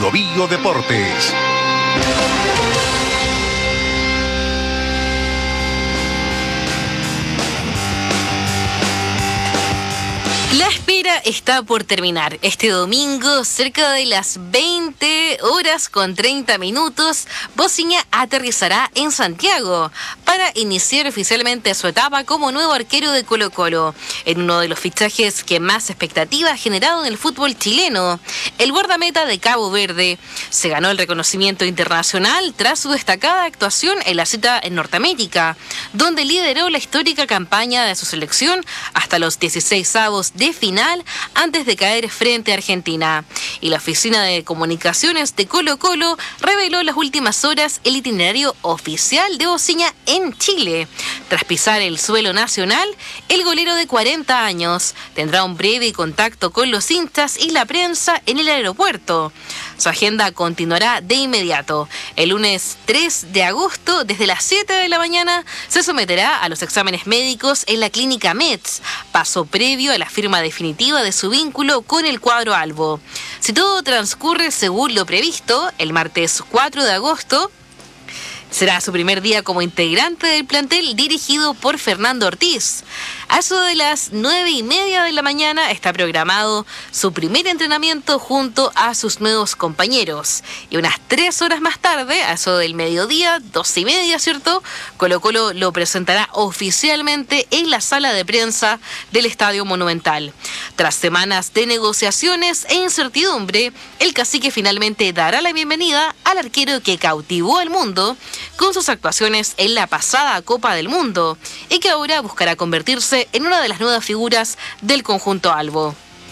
Bio Bio Deportes. La espera está por terminar. Este domingo, cerca de las 20 horas con 30 minutos, Bociña aterrizará en Santiago para iniciar oficialmente su etapa como nuevo arquero de Colo-Colo, en uno de los fichajes que más expectativa ha generado en el fútbol chileno. El guardameta de Cabo Verde se ganó el reconocimiento internacional tras su destacada actuación en la cita en Norteamérica, donde lideró la histórica campaña de su selección hasta los 16avos de final antes de caer frente a Argentina. Y la oficina de comunicaciones de Colo-Colo reveló en las últimas horas el itinerario oficial de Bociña en Chile. Tras pisar el suelo nacional, el golero de 40 años tendrá un breve contacto con los hinchas y la prensa en el aeropuerto. Su agenda continuará de inmediato. El lunes 3 de agosto, desde las 7 de la mañana, se someterá a los exámenes médicos en la clínica Metz, paso previo a la firma definitiva de su vínculo con el cuadro albo. Si todo transcurre según lo previsto, el martes 4 de agosto será su primer día como integrante del plantel dirigido por Fernando Ortiz. A eso de las 9:30 de la mañana está programado su primer entrenamiento junto a sus nuevos compañeros. Y unas 3 horas más tarde, a eso del mediodía, 2:30, ¿cierto? Colo-Colo lo presentará oficialmente en la sala de prensa del Estadio Monumental. Tras semanas de negociaciones e incertidumbre, el cacique finalmente dará la bienvenida al arquero que cautivó al mundo con sus actuaciones en la pasada Copa del Mundo y que ahora buscará convertirse en una de las nuevas figuras del conjunto albo.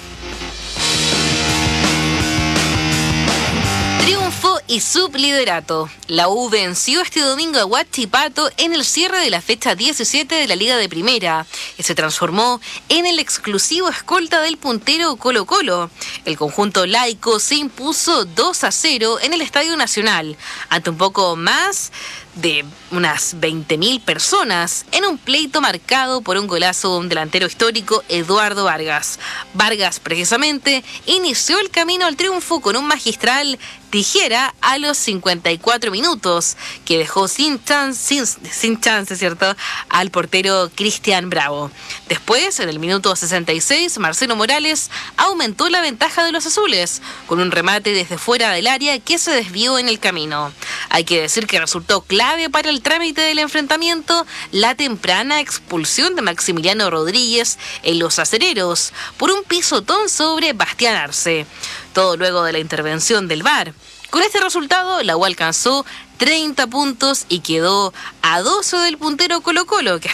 Triunfo y subliderato. La U venció este domingo a Huachipato en el cierre de la fecha 17 de la Liga de Primera y se transformó en el exclusivo escolta del puntero Colo-Colo. El conjunto laico se impuso 2-0 en el Estadio Nacional ante un poco más de unas 20.000 personas en un pleito marcado por un golazo de un delantero histórico, Eduardo Vargas. Vargas, precisamente, inició el camino al triunfo con un magistral tijera a los 54 minutos, que dejó sin chance, ¿cierto?, al portero Cristian Bravo. Después, en el minuto 66, Marcelo Morales aumentó la ventaja de los azules, con un remate desde fuera del área que se desvió en el camino. Hay que decir que resultó clave para el trámite del enfrentamiento la temprana expulsión de Maximiliano Rodríguez en los acereros por un pisotón sobre Bastián Arce. Todo luego de la intervención del VAR. Con este resultado, la U alcanzó 30 puntos y quedó a 12 del puntero Colo-Colo, que